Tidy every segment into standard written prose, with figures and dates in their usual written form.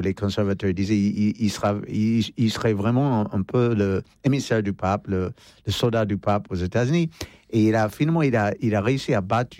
Les conservateurs disaient il serait vraiment un peu l'émissaire du pape, le soldat du pape aux États-Unis. Et il a réussi à battre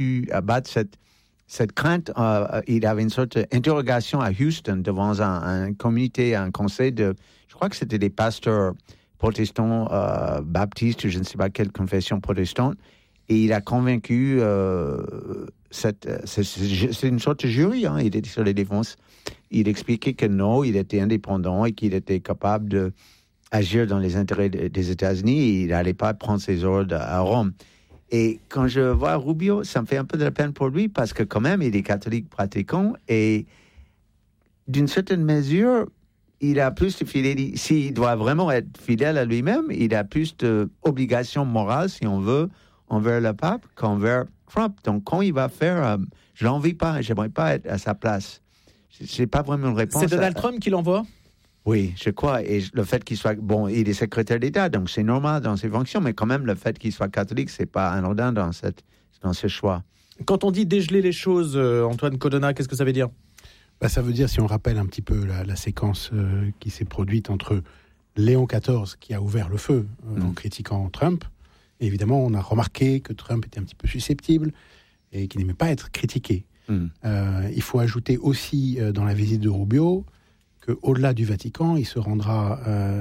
cette crainte. Il avait une sorte d'interrogation à Houston devant un comité, un conseil je crois que c'était des pasteurs protestants, baptistes, je ne sais pas quelle confession protestante. Et il a convaincu, c'est une sorte de jury, il était sur les défenses. Il expliquait que non, il était indépendant et qu'il était capable d'agir dans les intérêts des États-Unis et il n'allait pas prendre ses ordres à Rome. Et quand je vois Rubio, ça me fait un peu de la peine pour lui parce que quand même, il est catholique pratiquant et d'une certaine mesure, il a plus de fidélité. S'il doit vraiment être fidèle à lui-même, il a plus d'obligations morales, si on veut, envers le pape qu'envers Trump. Donc, quand il va faire, je l'envie pas, j'aimerais pas être à sa place. J'ai pas vraiment une réponse. C'est Donald Trump qui l'envoie? Oui, je crois. Et le fait qu'il soit, il est secrétaire d'État, donc c'est normal dans ses fonctions, mais quand même, le fait qu'il soit catholique, c'est pas anodin dans ce choix. Quand on dit dégeler les choses, Antoine Colonna, qu'est-ce que ça veut dire? Ça veut dire, si on rappelle un petit peu la séquence qui s'est produite entre Léon XIV, qui a ouvert le feu en critiquant Trump, et évidemment, on a remarqué que Trump était un petit peu susceptible et qu'il n'aimait pas être critiqué. Il faut ajouter aussi dans la visite de Rubio qu'au-delà du Vatican, il se rendra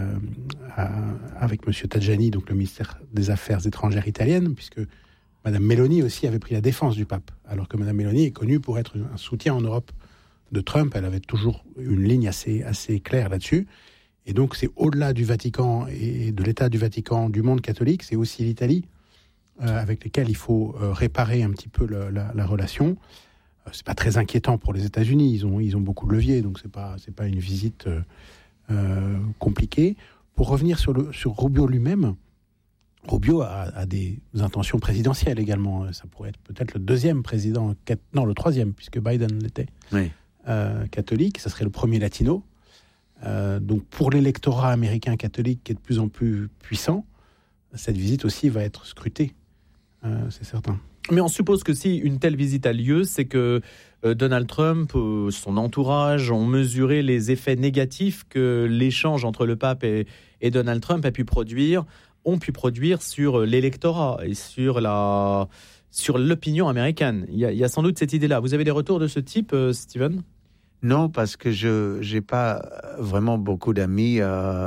avec M. Tajani, donc le ministère des Affaires étrangères italienne, puisque Mme Meloni aussi avait pris la défense du pape, alors que Mme Meloni est connue pour être un soutien en Europe de Trump. Elle avait toujours une ligne assez claire là-dessus. Et donc, c'est au-delà du Vatican et de l'État du Vatican, du monde catholique, c'est aussi l'Italie avec lesquels il faut réparer un petit peu la relation. C'est pas très inquiétant pour les États-Unis. Ils ont beaucoup de leviers, donc c'est pas une visite compliquée. Pour revenir sur Rubio lui-même, Rubio a des intentions présidentielles également. Ça pourrait être peut-être le troisième, puisque Biden l'était. Oui. Catholique, ça serait le premier latino. Donc pour l'électorat américain catholique qui est de plus en plus puissant, cette visite aussi va être scrutée, c'est certain. Mais on suppose que si une telle visite a lieu, c'est que Donald Trump, son entourage ont mesuré les effets négatifs que l'échange entre le pape et Donald Trump ont pu produire sur l'électorat et sur l'opinion américaine. Il y a sans doute cette idée-là. Vous avez des retours de ce type, Steven ? Non, parce que je n'ai pas vraiment beaucoup d'amis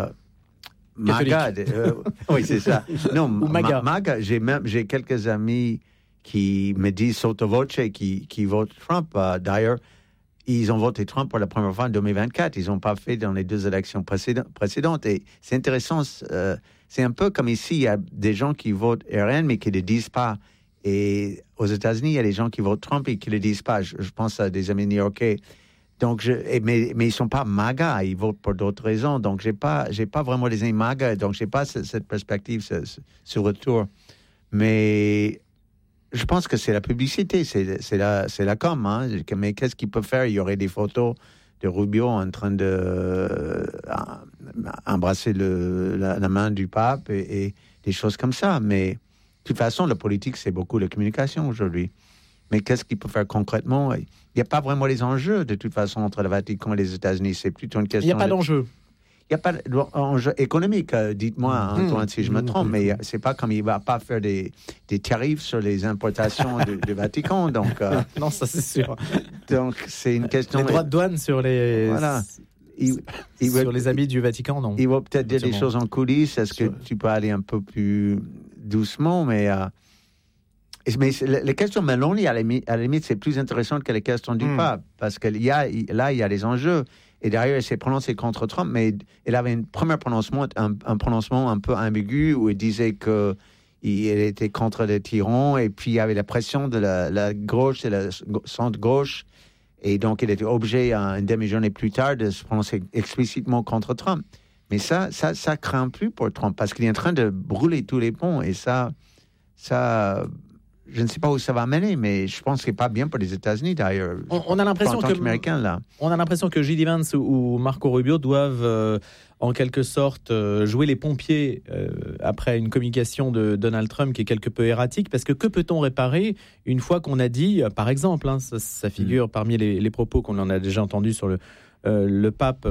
MAGA. Oui, c'est ça. Non, MAGA, j'ai quelques amis qui me disent sotto voce qui votent Trump. D'ailleurs, ils ont voté Trump pour la première fois en 2024. Ils n'ont pas fait dans les deux élections précédentes. Et c'est intéressant. C'est un peu comme ici, il y a des gens qui votent RN, mais qui ne le disent pas. Et aux États-Unis, il y a des gens qui votent Trump et qui ne le disent pas. Je pense à des amis new-yorkais. Donc, mais ils ne sont pas MAGA, ils votent pour d'autres raisons. Donc, j'ai pas vraiment des amis MAGA, donc je n'ai pas cette perspective, ce retour. Mais je pense que c'est la publicité, c'est la com. Hein. Mais qu'est-ce qu'ils peuvent faire? Il y aurait des photos de Rubio en train de embrasser la main du pape et des choses comme ça. Mais de toute façon, la politique, c'est beaucoup de communication aujourd'hui. Mais qu'est-ce qu'il peut faire concrètement? Il n'y a pas vraiment les enjeux, de toute façon, entre le Vatican et les États-Unis. C'est plutôt une question... Il n'y a pas d'enjeu. Il n'y a pas d'enjeu économique. Dites-moi, Antoine, si je me trompe, mais c'est pas comme il ne va pas faire des tarifs sur les importations du Vatican. Donc, non, ça c'est sûr. Donc, c'est une question... Les droits de douane sur les... Voilà. Sur les habits du Vatican, non. Il va peut-être dire des choses en coulisses. Est-ce que tu peux aller un peu plus doucement? Mais les questions Meloni, à la limite, c'est plus intéressant que les questions du pape, parce qu'il y a des enjeux. Et derrière, elle s'est prononcée contre Trump, mais elle avait un premier prononcement, un prononcement un peu ambigu, où elle disait qu'elle était contre les tyrans, et puis il y avait la pression de la gauche et la centre-gauche, et donc elle était obligée, une demi-journée plus tard, de se prononcer explicitement contre Trump. Mais ça craint plus pour Trump, parce qu'il est en train de brûler tous les ponts, et ça, je ne sais pas où ça va mener, mais je pense que c'est pas bien pour les États-Unis d'ailleurs. On a l'impression que J.D. Vance ou Marco Rubio doivent en quelque sorte jouer les pompiers après une communication de Donald Trump qui est quelque peu erratique, parce que peut-on réparer une fois qu'on a dit, par exemple, ça figure parmi les propos qu'on en a déjà entendus sur le pape